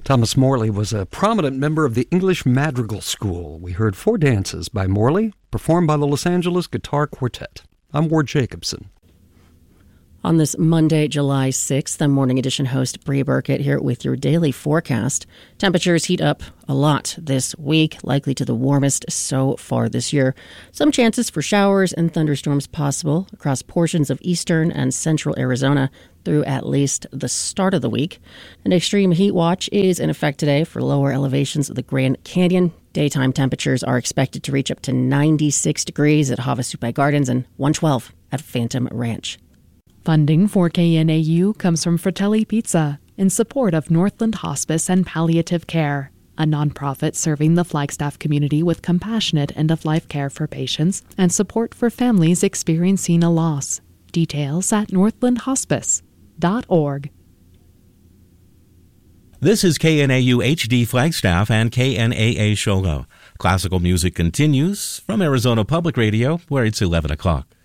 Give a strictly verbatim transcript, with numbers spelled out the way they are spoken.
Thomas Morley was a prominent member of the English Madrigal School. We heard four dances by Morley, performed by the Los Angeles Guitar Quartet. I'm Ward Jacobson. On this Monday, July sixth, I'm Morning Edition host Bree Burkett here with your daily forecast. Temperatures heat up a lot this week, likely to the warmest so far this year. Some chances for showers and thunderstorms possible across portions of eastern and central Arizona through at least the start of the week. An extreme heat watch is in effect today for lower elevations of the Grand Canyon. Daytime temperatures are expected to reach up to ninety-six degrees at Havasupai Gardens and one twelve at Phantom Ranch. Funding for K N A U comes from Fratelli Pizza in support of Northland Hospice and Palliative Care, a nonprofit serving the Flagstaff community with compassionate end-of-life care for patients and support for families experiencing a loss. Details at northland hospice dot org. This is K N A U H D Flagstaff and K N A A Shogo. Classical music continues from Arizona Public Radio, where it's eleven o'clock.